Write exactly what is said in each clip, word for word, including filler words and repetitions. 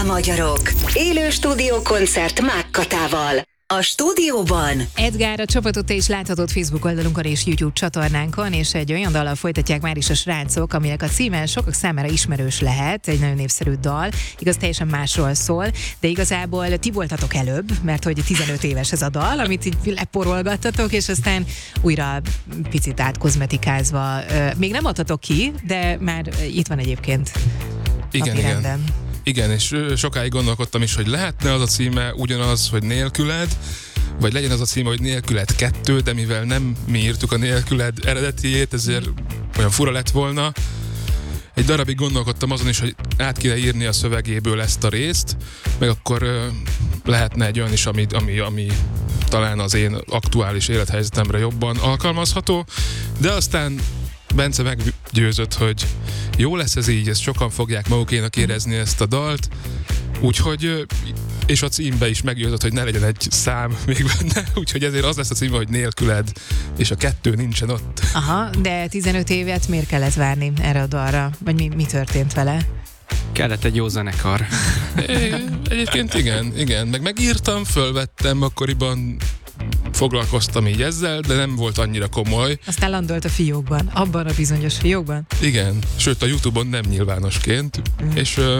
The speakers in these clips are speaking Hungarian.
magyarok! Élő stúdiókoncert Mákkatával. A stúdióban Edgár, a csapatot te is láthatod Facebook oldalunkon és YouTube csatornánkon, és egy olyan dallal folytatják már is a srácok, aminek a címe sokak számára ismerős lehet, egy nagyon népszerű dal, igaz teljesen másról szól, de igazából ti voltatok előbb, mert hogy tizenöt éves ez a dal, amit így leporolgattatok, és aztán újra picit átkozmetikázva, még nem adtatok ki, de már itt van egyébként igen, igen. Igen, és sokáig gondolkodtam is, hogy lehetne az a címe ugyanaz, hogy nélküled, vagy legyen az a címe, hogy nélküled kettő, de mivel nem mi írtuk a nélküled eredetiét, ezért olyan fura lett volna. Egy darabig gondolkodtam azon is, hogy át kéne írni a szövegéből ezt a részt, meg akkor uh, lehetne egy olyan is, ami, ami, ami talán az én aktuális élethelyzetemre jobban alkalmazható, de aztán Bence meggyőzött, hogy jó lesz ez így, ezt sokan fogják magukénak érezni ezt a dalt, úgyhogy, és a címbe is meggyőzött, hogy ne legyen egy szám még benne, úgyhogy ezért az lesz a címe, hogy nélküled, és a kettő nincsen ott. Aha, de tizenöt évet miért kellett várni erre a dalra? Vagy mi, mi történt vele? Kellett egy jó zenekar. É, egyébként igen, igen, meg megírtam, fölvettem, akkoriban foglalkoztam így ezzel, de nem volt annyira komoly. Aztán landolt a fiókban, abban a bizonyos fiókban. Igen, sőt a YouTube-on nem nyilvánosként, mm. és ö,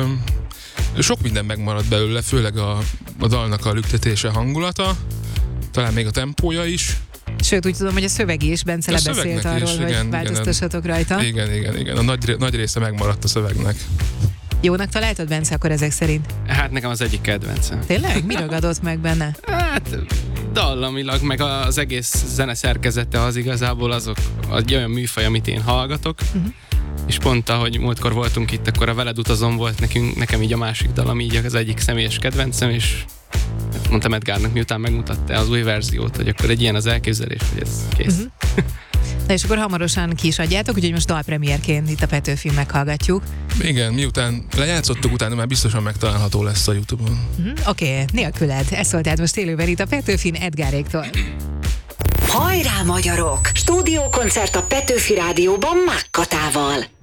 sok minden megmaradt belőle, főleg a, a dalnak a lüktetése, hangulata, talán még a tempója is. Sőt, úgy tudom, hogy a szöveg is, Bence a lebeszélt arról, is, hogy igen, változtassatok igen, rajta. Igen, igen, igen, a nagy, nagy része megmaradt a szövegnek. Jónak találtad, Bence, akkor ezek szerint? Hát nekem az egyik kedvencem. Tényleg? Mi ragadott meg benne? Hát dallamilag, meg az egész zene szerkezete az igazából azok egy olyan műfaj, amit én hallgatok, uh-huh. és pont ahogy múltkor voltunk itt, akkor a Veled utazom volt nekünk, nekem így a másik dal, ami így az egyik személyes kedvencem, és mondtam Edgárnak, miután megmutatta az új verziót, hogy akkor egy ilyen az elképzelés, hogy ez kész. Uh-huh. Na és akkor hamarosan ki is adjátok, úgyhogy most dalpremierként itt a Petőfin meghallgatjuk. Igen, miután lejátszottuk, utána már biztosan megtalálható lesz a YouTube-on. Uh-huh. Oké, okay, nélküled. Ez szólt át most élőben itt a Petőfin Edgáréktól. Hajrá magyarok! Stúdiókoncert a Petőfi Rádióban Mákkatával.